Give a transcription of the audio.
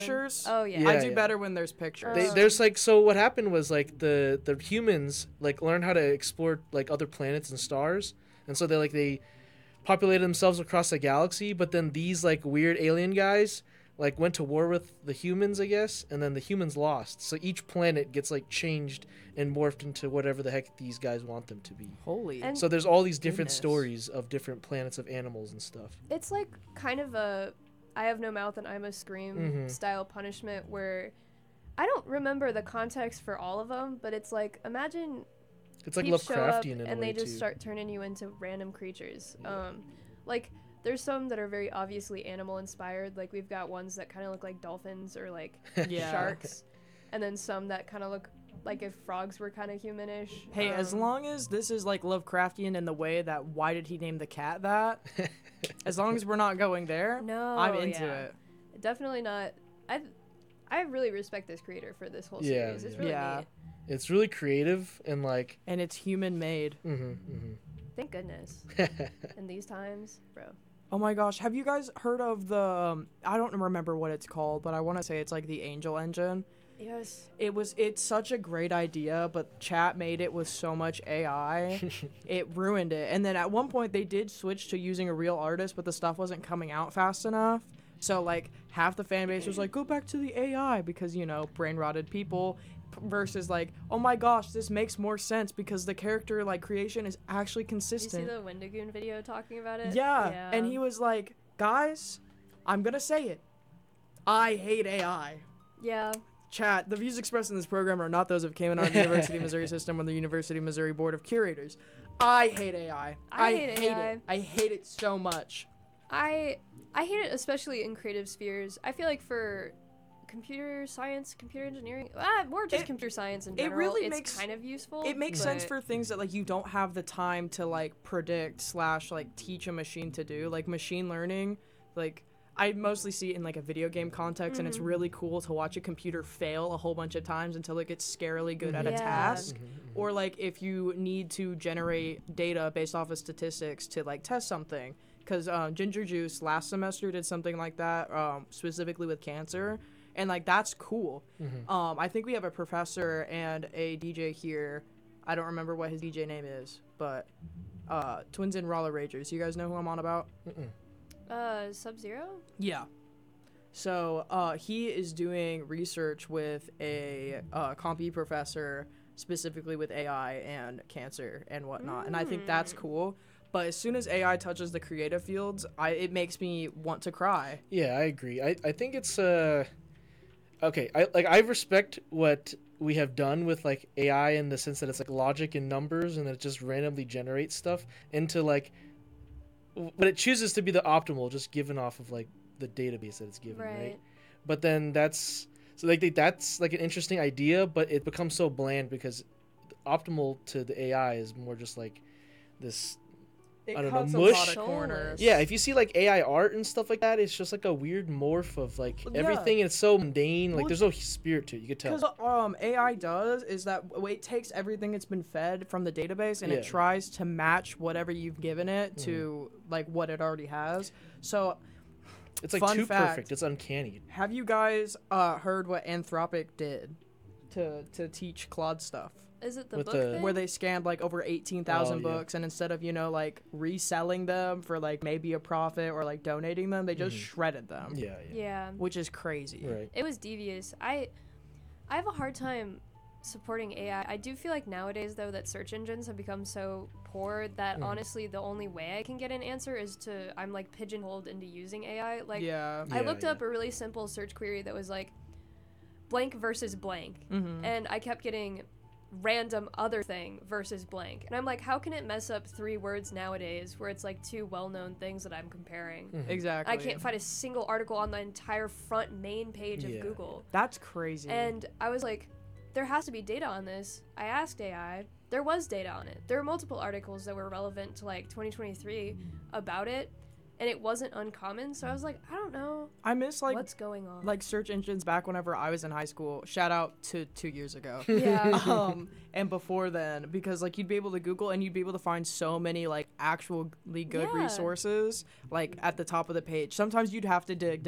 pictures. Oh yeah. Yeah. I do better when there's pictures. There's like, so what happened was like the humans like learned how to explore like other planets and stars, and so they populated themselves across the galaxy. But then these like weird alien guys like went to war with the humans, I guess, and then the humans lost. So each planet gets like changed and morphed into whatever the heck these guys want them to be. Holy. And So there's all these different Goodness. stories of different planets of animals and stuff. it's like kind of a I have no mouth and I must scream Mhm. style punishment where I don't remember the context for all of them, but it's like imagine It's like peeps show up Lovecraftian in a and way they just too. start turning you into random creatures. Yeah. Like there's some that are very obviously animal inspired. Like we've got ones that kind of look like dolphins or like Yeah. sharks, and then some that kind of look like if frogs were kind of humanish. Hey, as long as this is like Lovecraftian in the way that why did he name the cat that? As long as we're not going there, no, I'm into yeah. it. Definitely not. I really respect this creater for this whole Yeah, series. It's yeah. really Yeah. neat. It's really creative and like. And it's human made. Thank goodness. In these times, bro. Oh my gosh, have you guys heard of the I don't remember what it's called, but I want to say it's like the Angel Engine. Yes. It's such a great idea, but chat made it with so much AI. It ruined it. And then at one point they did switch to using a real artist, but the stuff wasn't coming out fast enough. So like half the fan base was like, go back to the AI because, you know, brain rotted people versus like, oh my gosh, this makes more sense because the character like creation is actually Did you consistent. see the Wendigoon video talking about it? Yeah. And he was like, guys, I'm gonna say it. I hate AI. Yeah. Chat, the views expressed in this program are not those of Kamenon University Missouri System or the University of Missouri Board of Curators. I hate AI. I hate AI. it. I hate it so much. I hate it, especially in creative spheres. I feel like for computer science, computer engineering, more just computer science in general, really it's makes- kind of useful. It makes sense but- for things that like you don't have the time to like predict / like teach a machine to do, like machine learning. Like I mostly see it in like a video game context, and it's really cool to watch a computer fail a whole bunch of times until it gets scarily good at a Yeah. task. Or like if you need to generate data based off of statistics to like test something. Because Ginger Juice last semester did something like that, specifically with cancer. And like that's cool. I think we have a professor and a DJ here. I don't remember what his DJ name is, but Twins and Roller Ragers. You guys know who I'm on about? Sub-Zero? Yeah. So he is doing research with a comp professor specifically with AI and cancer and whatnot, and I think that's cool. But as soon as AI touches the creative fields, it makes me want to cry. Yeah, I agree. I think it's okay. I respect what we have done with like AI in the sense that it's like logic and numbers and that it just randomly generates stuff into like but it chooses to be the optimal just given off of like the database that it's given, right? But then that's like an interesting idea, but it becomes so bland because optimal to the AI is more just like this. It I don't know, cuts mush. a lot of corners. Yeah, if you see like AI art and stuff like that, it's just like a weird morph of like Yeah. everything, and it's so mundane. Like Well, there's no spirit to it. You could tell. Because AI does is that it takes everything it's been fed from the database and Yeah. it tries to match whatever you've given it to like what it already has. So It's like fun too fact. perfect. It's uncanny. have you guys heard what Anthropic did to teach Claude stuff? Is it the With book the- thing? Where they scanned like over 18,000 Oh, yeah. books, and instead of like reselling them for like maybe a profit or like donating them, they just shredded them. Yeah. Yeah. Which is crazy. Right. It was devious. I have a hard time supporting AI. I do feel like nowadays though that search engines have become so poor that honestly the only way I can get an answer is I'm like pigeonholed into using AI. Like Yeah. I Yeah, looked yeah. up a really simple search query that was like blank versus blank, and I kept getting random other thing versus blank, and I'm like, how can it mess up 3 words nowadays where it's like 2 well-known things that I'm comparing? Exactly. I can't find a single article on the entire front main page of Yeah. Google. That's crazy. And I was like, there has to be data on this. I asked AI. There was data on it. There were multiple articles that were relevant to like 2023 about it, and it wasn't uncommon. So I was like, I don't know I miss like what's going on. like search engines back whenever I was in high school. Shout out to 2 years ago. yeah. And before then, because like you'd be able to Google and you'd be able to find so many like actually good Yeah. resources like at the top of the page. Sometimes you'd have to dig